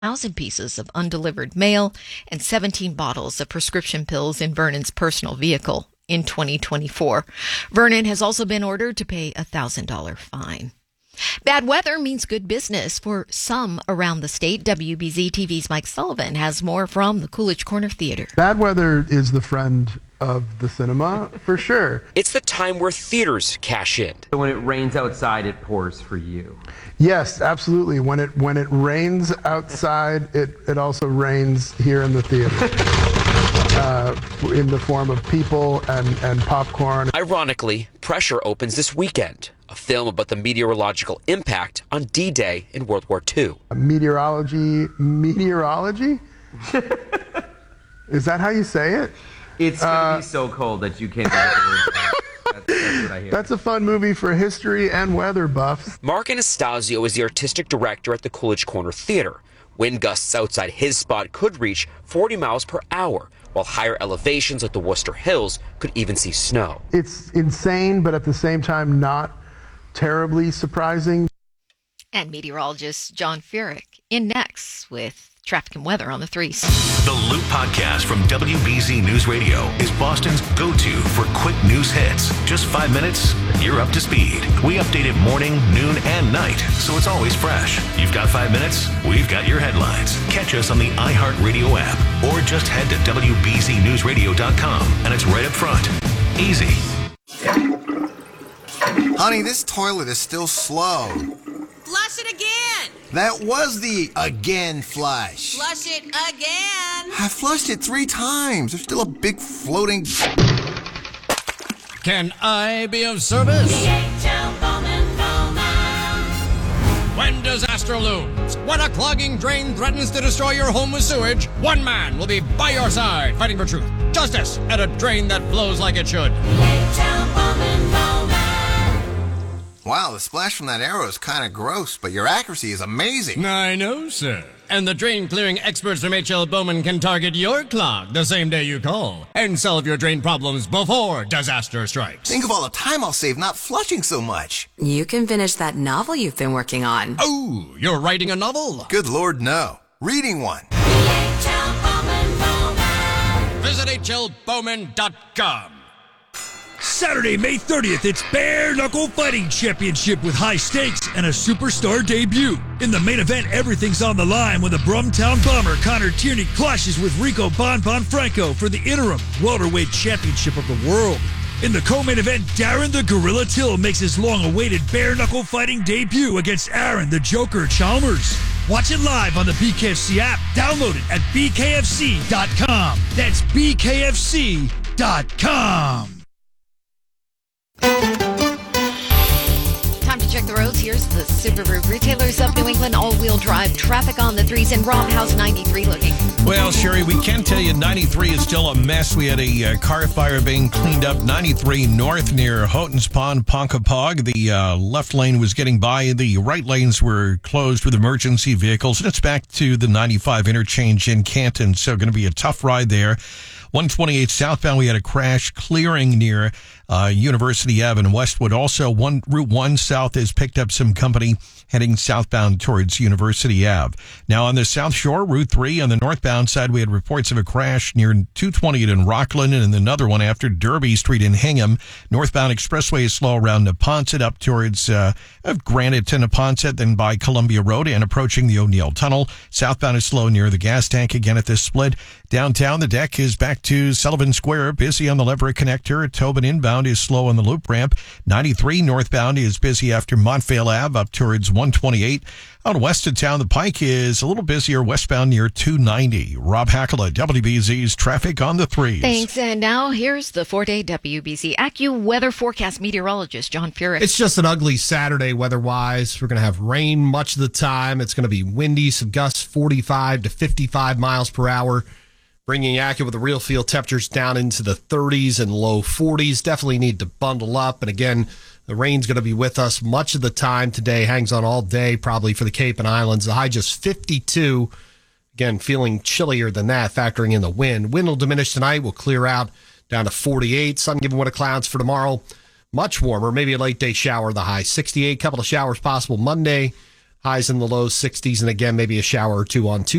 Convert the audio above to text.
1,000 pieces of undelivered mail and 17 bottles of prescription pills in Vernon's personal vehicle in 2024. Vernon has also been ordered to pay a $1,000 fine. Bad weather means good business for some around the state. WBZ TV's Mike Sullivan has more from the Coolidge Corner Theater. Bad weather is the friend of the cinema, for sure. It's the time where theaters cash in. So when it rains outside, it pours for you. Yes, absolutely. When it rains outside, it also rains here in the theater. In the form of people and popcorn. Ironically, Pressure opens this weekend, a film about the meteorological impact on D-Day in World War II. Meteorology? Is that how you say it? It's going to be so cold that you can't get the words out. That's what I hear. That's a fun movie for history and weather buffs. Mark Anastasio is the artistic director at the Coolidge Corner Theater. Wind gusts outside his spot could reach 40 miles per hour, while higher elevations like the Worcester Hills could even see snow. It's insane, but at the same time not terribly surprising. And meteorologist John Furyk in next with traffic and weather on the 3s. The Loop Podcast from WBZ News Radio is Boston's go-to for quick news hits. Just 5 minutes, and you're up to speed. We update it morning, noon, and night, so it's always fresh. You've got 5 minutes, we've got your headlines. Catch us on the iHeartRadio app, or just head to WBZNewsRadio.com, and it's right up front. Easy. Honey, this toilet is still slow. Flush it again. That was the again flush. Flush it again. I flushed it 3 times. There's still a big floating... Can I be of service? DHL Bowman. When disaster looms, when a clogging drain threatens to destroy your home with sewage, one man will be by your side fighting for truth, justice, and a drain that flows like it should. DHL Bowman. Wow, the splash from that arrow is kind of gross, but your accuracy is amazing. I know, sir. And the drain clearing experts from H.L. Bowman can target your clog the same day you call and solve your drain problems before disaster strikes. Think of all the time I'll save not flushing so much. You can finish that novel you've been working on. Oh, you're writing a novel? Good Lord, no. Reading one. DHL Bowman. Visit hlbowman.com. Saturday, May 30th, it's Bare Knuckle Fighting Championship with high stakes and a superstar debut. In the main event, everything's on the line when the Brumtown Bomber Connor Tierney clashes with Rico Bon Franco for the interim welterweight championship of the world. In the co-main event, Darren the Gorilla Till makes his long-awaited Bare Knuckle Fighting debut against Aaron the Joker Chalmers. Watch it live on the BKFC app. Download it at bkfc.com. That's bkfc.com. Time to check the roads. Here's the Subaru Retailers of New England all-wheel drive traffic on the 3s. And Rob, how's 93 looking? Well, Sherry, we can tell you 93 is still a mess. We had a car fire being cleaned up. 93 north near Houghton's Pond, Ponkapog. The left lane was getting by. The right lanes were closed with emergency vehicles. And it's back to the 95 interchange in Canton. So going to be a tough ride there. 128 southbound, we had a crash clearing near University Ave in Westwood. Also, Route 1 south has picked up some company heading southbound towards University Ave. Now, on the South Shore, Route 3, on the northbound side, we had reports of a crash near 220 in Rockland and another one after Derby Street in Hingham. Northbound expressway is slow around Neponset up towards Granite to Neponset, then by Columbia Road and approaching the O'Neill Tunnel. Southbound is slow near the gas tank again at this split. Downtown, the deck is back to Sullivan Square, busy on the Leverett Connector. Tobin inbound is slow on the loop ramp. 93 northbound is busy after Montvale Ave up towards 128. Out west of town, the Pike is a little busier westbound near 290. Rob Hackala, WBZ's traffic on the 3s. Thanks. And now here's the 4-day WBZ AccuWeather forecast meteorologist John Furyk. It's just an ugly Saturday weather-wise. We're going to have rain much of the time. It's going to be windy, some gusts 45 to 55 miles per hour, bringing AccuWeather with the real feel temperatures down into the 30s and low 40s. Definitely need to bundle up. And again, the rain's going to be with us much of the time today. Hangs on all day, probably for the Cape and Islands. The high just 52. Again, feeling chillier than that, factoring in the wind. Wind will diminish tonight. We'll clear out down to 48. Sun giving way to clouds for tomorrow. Much warmer, maybe a late day shower. The high 68. Couple of showers possible Monday. Highs in the low 60s, and again, maybe a shower or two on Tuesday.